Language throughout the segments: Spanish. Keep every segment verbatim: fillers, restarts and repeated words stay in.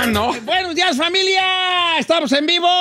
no. Buenos días, familia. Estamos en vivo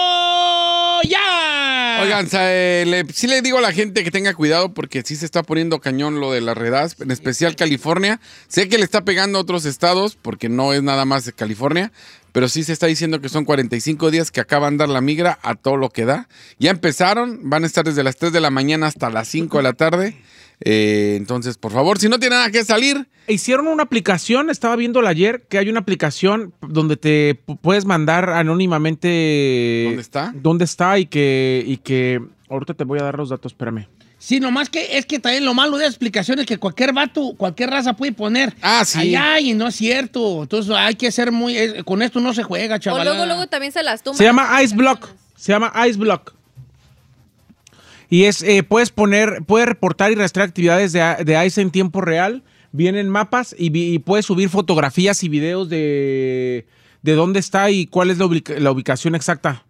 ya. Oigan, eh, le, sí le digo a la gente que tenga cuidado porque sí se está poniendo cañón lo de las redadas, en especial California. Sé que le está pegando a otros estados porque no es nada más de California, pero sí se está diciendo que son cuarenta y cinco días que acaban de dar la migra a todo lo que da. Ya empezaron, van a estar desde las tres de la mañana hasta las cinco de la tarde. Eh, entonces, por favor, si no tiene nada que salir. Hicieron una aplicación, estaba viéndola ayer, que hay una aplicación donde te p- puedes mandar anónimamente... ¿Dónde está? ¿Dónde está? Y que, y que... Ahorita te voy a dar los datos, espérame. Sí, nomás que es que también lo malo de las explicaciones es que cualquier vato, cualquier raza puede poner. Ah, sí. Allá, y no es cierto. Entonces hay que ser muy... eh, con esto no se juega, O chaval. luego, luego también se las tumban. Se llama Ice Block. Se llama Ice Block. Y es, eh, puedes poner, puedes reportar y rastrear actividades de, de ICE en tiempo real. Vienen mapas y, vi- y puedes subir fotografías y videos de, de dónde está y cuál es la, ubica- la ubicación exacta.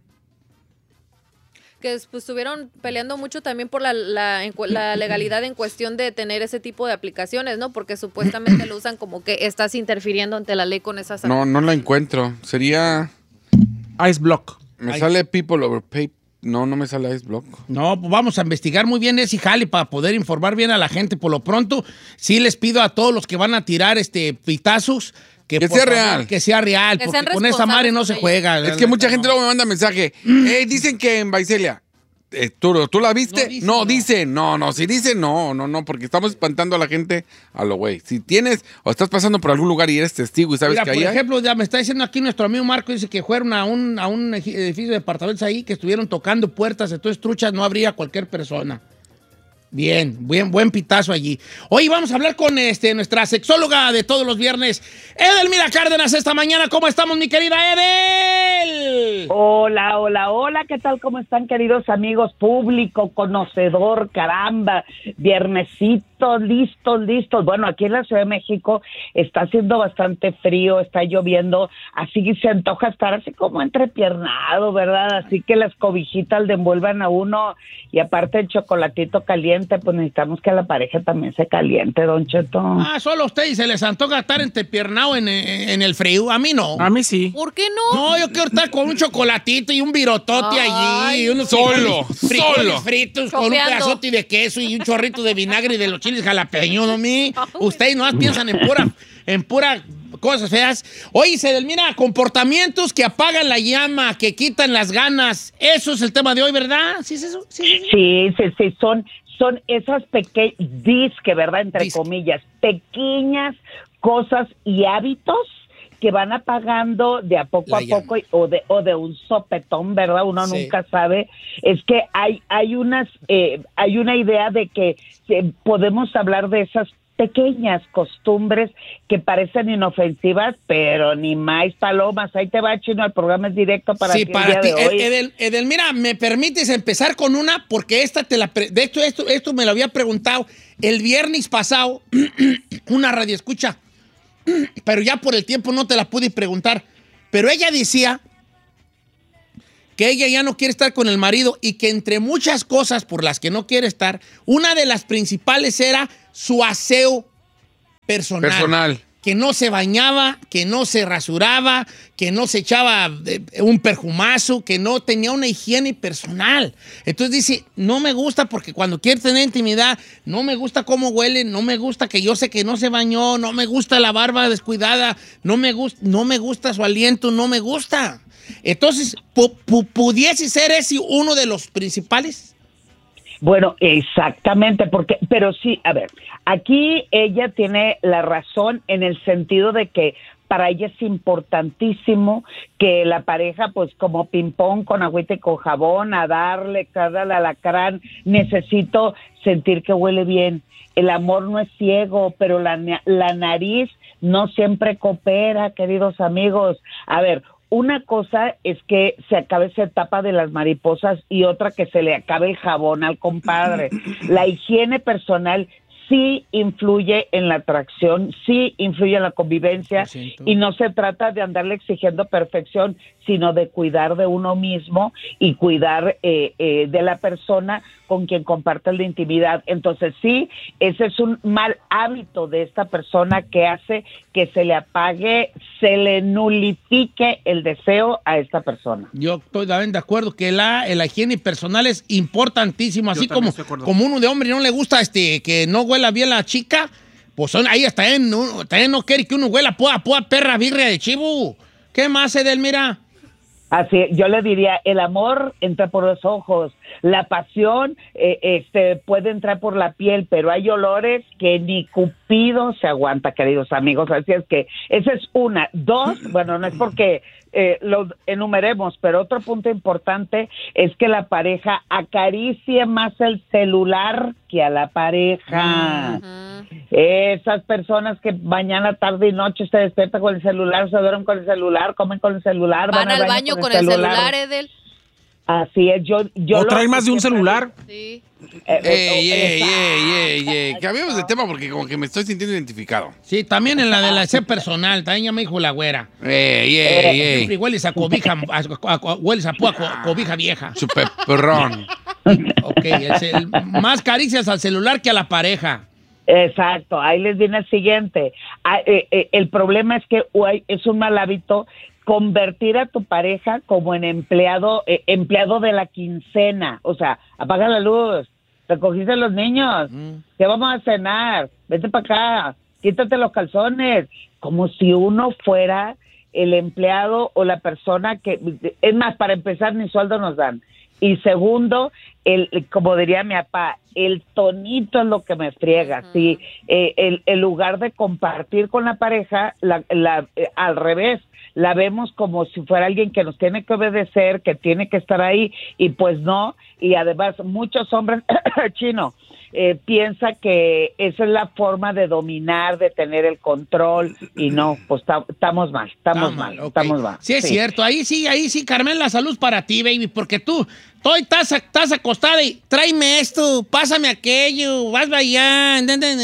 Que pues, estuvieron peleando mucho también por la, la, en cu- la legalidad en cuestión de tener ese tipo de aplicaciones, ¿no? Porque supuestamente lo usan como que estás interfiriendo ante la ley con esas No, no la encuentro. Sería... Ice Block. Me Ay. sale People Over Pay. No, no me sale Ice Block. No, pues vamos a investigar muy bien ese jale para poder informar bien a la gente. Por lo pronto, sí les pido a todos los que van a tirar este pitazos que, Que por sea favor, real. Que sea real, Que porque sean con esa madre no se responsables con juega. Es que mucha gente luego me manda mensaje. Eh, dicen que en Baicelia. Eh, ¿tú, ¿Tú la viste? No, dicen, no, no. dicen. No, no. Si dicen, no, no, no. Porque estamos espantando a la gente a lo güey. Si tienes o estás pasando por algún lugar y eres testigo y sabes Mira, que por ahí hay- ejemplo, ya me está diciendo aquí nuestro amigo Marco, dice que fueron a un, a un eji- edificio de departamentos ahí, que estuvieron tocando puertas, entonces truchas no habría cualquier persona. Bien, buen, buen pitazo allí. Hoy vamos a hablar con este, nuestra sexóloga de todos los viernes, Edelmira Cárdenas, esta mañana. ¿Cómo estamos, mi querida Edel? Hola, hola, hola, ¿qué tal? ¿Cómo están, queridos amigos? Público, conocedor, caramba, viernesito, listos, listos. Bueno, aquí en la Ciudad de México está haciendo bastante frío, está lloviendo, así que se antoja estar así como entrepiernado, ¿verdad? Así que las cobijitas le envuelvan a uno y aparte el chocolatito caliente, pues necesitamos que la pareja también se caliente, don Cheto. Ah, solo a ustedes se les antoja estar entrepiernado en, en el frío. A mí no. A mí sí. ¿Por qué no? No, yo quiero estar con un chocolatito y un virotote Ay, allí. Y unos solo, frijoles- frijoles solo. fritos con un Chopeando. pedazote de queso y un chorrito de vinagre y de los chiles jalapeños, ¿no? Mi? Ustedes no piensan en pura, en pura cosas feas. Oye, Edelmira, comportamientos que apagan la llama, que quitan las ganas. Eso es el tema de hoy, ¿verdad? ¿Sí es eso? Sí, sí, sí. Sí, sí, sí, son, son esas pequeñas, disque, ¿verdad? Entre Disque. comillas, pequeñas cosas y hábitos que van apagando de a poco La a llama. poco y- o de o de un sopetón, ¿verdad? Uno Sí. nunca sabe. Es que hay hay unas eh, hay una idea de que eh, podemos hablar de esas pequeñas costumbres que parecen inofensivas, pero ni más palomas. Ahí te va, Chino, el programa es directo para Sí, ti el para día ti. de hoy. Ed- Edel, Edelmira, ¿me permites empezar con una? Porque esta te la... pre- De hecho, esto, esto me lo había preguntado el viernes pasado, una radioescucha, pero ya por el tiempo no te la pude preguntar. Pero ella decía que ella ya no quiere estar con el marido y que entre muchas cosas por las que no quiere estar, una de las principales era su aseo personal. Personal. Que no se bañaba, que no se rasuraba, que no se echaba eh, un perfumazo, que no tenía una higiene personal. Entonces dice, no me gusta porque cuando quiere tener intimidad, no me gusta cómo huele, no me gusta que yo sé que no se bañó, no me gusta la barba descuidada, no me, gust- no me gusta su aliento, no me gusta. Entonces, pu- pu- ¿pudiese ser ese uno de los principales? Bueno, exactamente, porque, pero sí, a ver, aquí ella tiene la razón en el sentido de que para ella es importantísimo que la pareja, pues como ping-pong con agüita y con jabón, a darle cada alacrán, necesito sentir que huele bien. El amor no es ciego, pero la, na- la nariz no siempre coopera, queridos amigos. A ver, una cosa es que se acabe esa etapa de las mariposas y otra que se le acabe el jabón al compadre. La higiene personal sí influye en la atracción, sí influye en la convivencia y no se trata de andarle exigiendo perfección, sino de cuidar de uno mismo y cuidar eh, eh, de la persona con quien comparte la intimidad. Entonces sí, ese es un mal hábito de esta persona que hace que se le apague, se le nulifique el deseo a esta persona. Yo estoy también de acuerdo que la, la higiene personal es importantísimo, así como, como uno de hombre no le gusta este que no huela bien la chica, pues son, ahí hasta también, no, también no quiere que uno huela pua, pua, perra, birria de chivo. ¿Qué más, Edelmira? Así, yo le diría, el amor entra por los ojos, la pasión eh, este, puede entrar por la piel, pero hay olores que ni Cupido se aguanta, queridos amigos, así es que esa es una. Dos, bueno, no es porque eh, lo enumeremos, pero otro punto importante es que la pareja acaricie más el celular que a la pareja. Uh-huh. Esas personas que mañana, tarde y noche se despiertan con el celular, se duermen con el celular, comen con el celular, van, van al baño, baño con, con el celular, celular Edel. Así es, yo... yo ¿O traen más de un celular? Sí. Ey, ey, ey, ey, ey, cambiamos de tema porque como que me estoy sintiendo identificado. Sí, también en la de la C personal, también ya me dijo la güera. Ey, ey, ey. Siempre hueles a cobija, a, a, a, hueles a pua, co, cobija vieja. Super perrón. Ok, el, el, más caricias al celular que a la pareja. Exacto, ahí les viene el siguiente. Ah, eh, eh, el problema es que uy, es un mal hábito convertir a tu pareja como en empleado, eh, empleado de la quincena. O sea, apaga la luz, recogiste a los niños, mm. ¿qué vamos a cenar? Vete para acá, quítate los calzones. Como si uno fuera el empleado o la persona que... Es más, para empezar, ni sueldo nos dan. Y segundo, el, como diría mi papá, el tonito es lo que me friega. Uh-huh. ¿Sí? Eh, el, el lugar de compartir con la pareja, la, la, eh, al revés, la vemos como si fuera alguien que nos tiene que obedecer, que tiene que estar ahí, y pues no. Y además, muchos hombres, chino, eh, piensa que esa es la forma de dominar, de tener el control, y no, pues estamos mal, estamos mal, okay. estamos mal. Sí, es sí. cierto, ahí sí, ahí sí, Carmen, la salud para ti, baby, porque tú, tú estás, estás acostada y tráeme esto, pásame aquello, vas allá.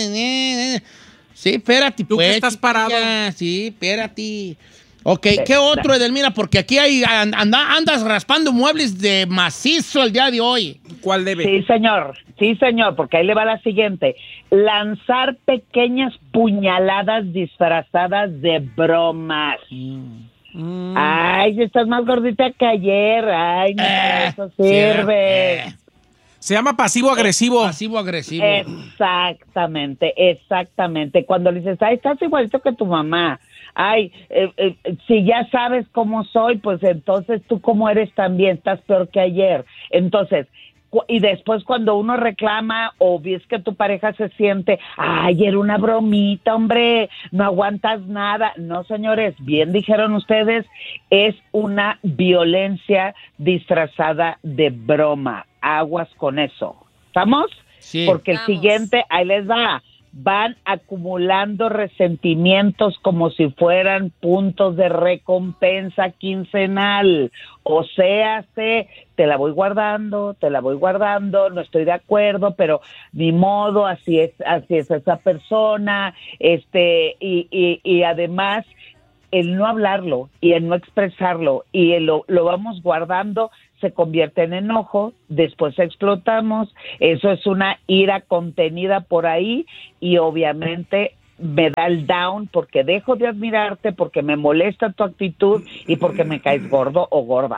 Sí, espérate, ¿Tú pues. que estás parado? Ya, sí, espérate. Ok, ¿qué otro, Edelmira? Porque aquí hay, anda, andas raspando muebles de macizo el día de hoy. ¿Cuál debe? Sí, señor, sí, señor, porque ahí le va la siguiente. Lanzar pequeñas puñaladas disfrazadas de bromas. Mm. Mm. Ay, si estás más gordita que ayer. Ay, no, eh, eso sirve. Sí, eh. Se llama pasivo-agresivo. Pasivo-agresivo. Exactamente, exactamente. Cuando le dices, ay, estás igualito que tu mamá. Ay, eh, eh, si ya sabes cómo soy, pues entonces tú cómo eres también, estás peor que ayer. Entonces, cu- y después cuando uno reclama o ves que tu pareja se siente, ay, era una bromita, hombre, no aguantas nada. No, señores, bien dijeron ustedes, es una violencia disfrazada de broma. Aguas con eso. ¿Estamos? Sí. Porque el Vamos. siguiente, ahí les va. Van acumulando resentimientos como si fueran puntos de recompensa quincenal. O sea, te, te la voy guardando, te la voy guardando, no estoy de acuerdo, pero ni modo, así es, así es esa persona, este, y, y, y además el no hablarlo y el no expresarlo y el, lo, lo vamos guardando se convierte en enojo, después explotamos, eso es una ira contenida por ahí y obviamente me da el down porque dejo de admirarte, porque me molesta tu actitud y porque me caes gordo o gorda.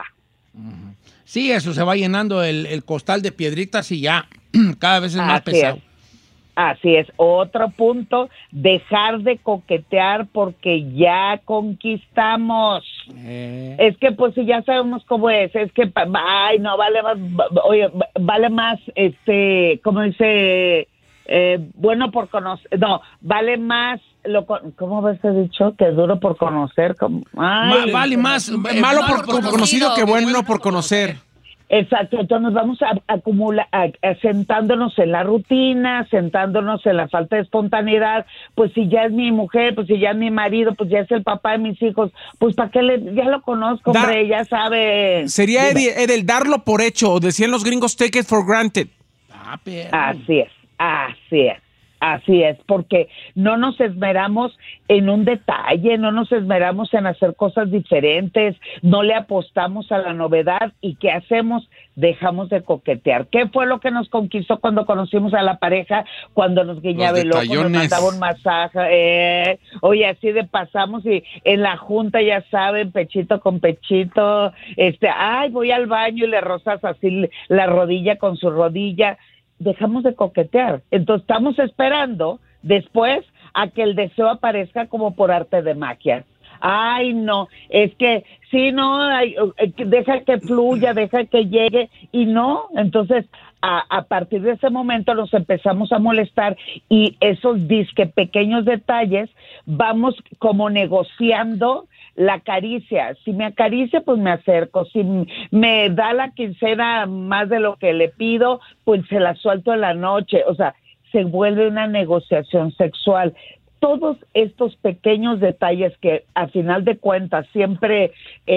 Sí, eso se va llenando el, el costal de piedritas y ya cada vez es más Así pesado. Es. Así es, otro punto, dejar de coquetear porque ya conquistamos. Eh. Es que pues si ya sabemos cómo es, es que, ay, no, vale más, oye, vale más, este, como dice, eh, bueno por conocer, no, vale más, lo, ¿cómo ves he dicho? Que duro por conocer. Como, ay, Ma, vale más, eh, malo por, por conocido, conocido que bueno, bueno por conocer. Exacto, entonces nos vamos a acumular, sentándonos en la rutina, sentándonos en la falta de espontaneidad, pues si ya es mi mujer, pues si ya es mi marido, pues ya es el papá de mis hijos, pues para qué le, ya lo conozco, da, hombre, ya sabe. Sería el, el darlo por hecho, o decían los gringos, take it for granted. Ah, pero... Así es, así es. Así es, porque no nos esmeramos en un detalle, no nos esmeramos en hacer cosas diferentes, no le apostamos a la novedad y ¿qué hacemos? Dejamos de coquetear. ¿Qué fue lo que nos conquistó cuando conocimos a la pareja? Cuando nos guiñaba el ojo, nos mandaba un masaje, eh, oye, así de pasamos y en la junta, ya saben, pechito con pechito, este, ay, voy al baño y le rozas así la rodilla con su rodilla. Dejamos de coquetear. Entonces estamos esperando después a que el deseo aparezca como por arte de magia. Ay, no, es que sí, no, ay, deja que fluya, deja que llegue y no. Entonces, a, a partir de ese momento nos empezamos a molestar y esos disque pequeños detalles vamos como negociando la caricia. Si me acaricia, pues me acerco. Si me da la quincena más de lo que le pido, pues se la suelto en la noche. O sea, se vuelve una negociación sexual. Todos estos pequeños detalles que a final de cuentas siempre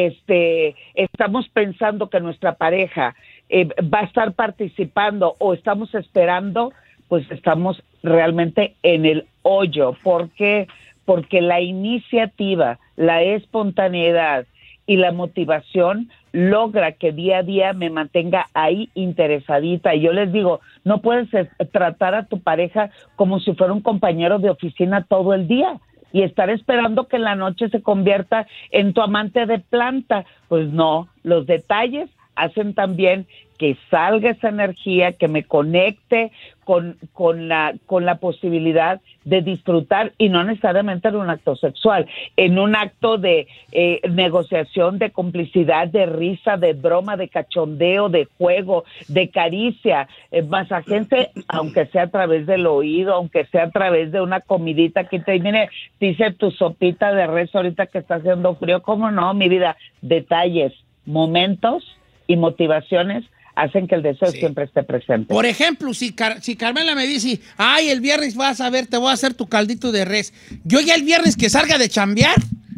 este, estamos pensando que nuestra pareja eh, va a estar participando o estamos esperando, pues estamos realmente en el hoyo. ¿Por qué? Porque la iniciativa, la espontaneidad y la motivación logra que día a día me mantenga ahí interesadita. Y yo les digo, no puedes tratar a tu pareja como si fuera un compañero de oficina todo el día y estar esperando que en la noche se convierta en tu amante de planta. Pues no, los detalles hacen también que salga esa energía, que me conecte con, con, la, con la posibilidad de disfrutar, y no necesariamente en un acto sexual, en un acto de eh, negociación, de complicidad, de risa, de broma, de cachondeo, de juego, de caricia, eh, masajense, aunque sea a través del oído, aunque sea a través de una comidita que te viene, dice tu sopita de res ahorita que está haciendo frío. ¿Cómo no, mi vida? Detalles, momentos y motivaciones hacen que el deseo sí. siempre esté presente. Por ejemplo, si, Car si Carmela me dice, ay, el viernes vas a ver, te voy a hacer tu caldito de res. Yo ya el viernes que salga de chambear,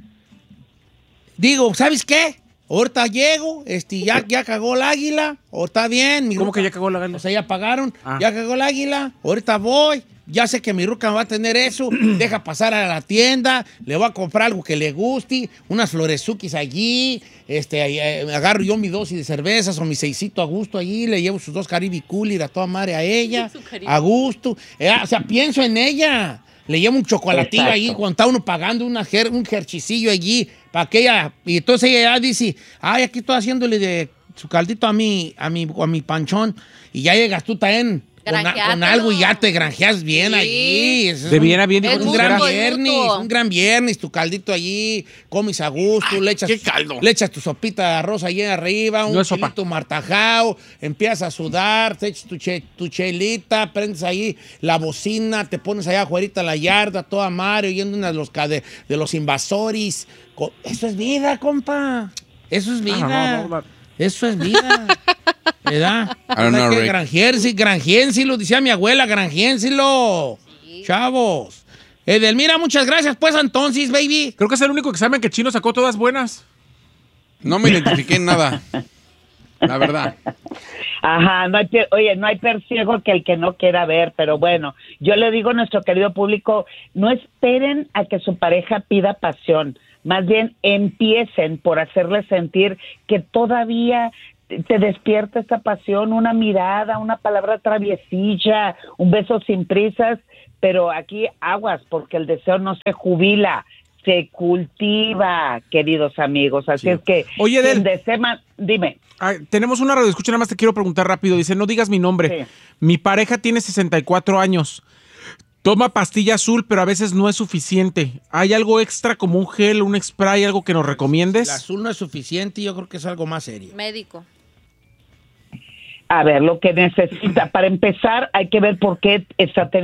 digo, ¿sabes qué? Ahorita llego, este, ya, ya cagó el águila, o está bien. Mi ¿Cómo ruca, que ya cagó el águila? O sea, ya pagaron, ah. ya cagó el águila, ahorita voy. Ya sé que mi ruca va a tener eso, deja pasar a la tienda, le voy a comprar algo que le guste, unas florezuquis allí, este, eh, agarro yo mi dosis de cervezas o mi seisito a gusto allí, le llevo sus dos Caribe Cooler a toda madre a ella, a gusto, eh, o sea, pienso en ella, le llevo un chocolatillo allí, cuando está uno pagando una ger, un jerchicillo allí, para que ella, y entonces ella ya dice, ay, aquí estoy haciéndole de su caldito a mi, a mi, a mi panchón, y ya llegas tú también. Con, con algo y ya te granjeas bien sí. allí. Es de bien a bien. Es un gran viernes, un gran viernes, tu caldito allí, comes a gusto, Ay, le, echas, qué caldo. le echas tu sopita de arroz allí arriba, un no chilito martajao, empiezas a sudar, te echas tu, che, tu chelita, prendes ahí la bocina, te pones allá afuera la yarda, toda madre, oyendo una de los, de, de los invasores. Eso es vida, compa. Eso es vida. Ah, no, no, no. Eso es vida. ¿Verdad? Know, que granjiénsilo, granjiénsilo, decía mi abuela, granjiénsilo. Sí. Chavos. Edelmira, muchas gracias, pues, entonces, baby. Creo que es el único examen que Chino sacó todas buenas. No me identifiqué en nada. La verdad. Ajá, no hay, oye, no hay peor ciego que el que no quiera ver, pero bueno, yo le digo a nuestro querido público, no esperen a que su pareja pida pasión, más bien empiecen por hacerle sentir que todavía te despierta esta pasión, una mirada, una palabra traviesilla, un beso sin prisas, pero aquí aguas, porque el deseo no se jubila, se cultiva, queridos amigos. Así sí. es que... Oye, Del, desea, dime. Ay, tenemos una radio escucha, nada más te quiero preguntar rápido. Dice, no digas mi nombre. Sí. Mi pareja tiene sesenta y cuatro años. Toma pastilla azul, pero a veces no es suficiente. ¿Hay algo extra como un gel, un spray, algo que nos recomiendes? El azul no es suficiente, yo creo que es algo más serio. Médico. A ver, lo que necesita, para empezar, hay que ver por qué está teniendo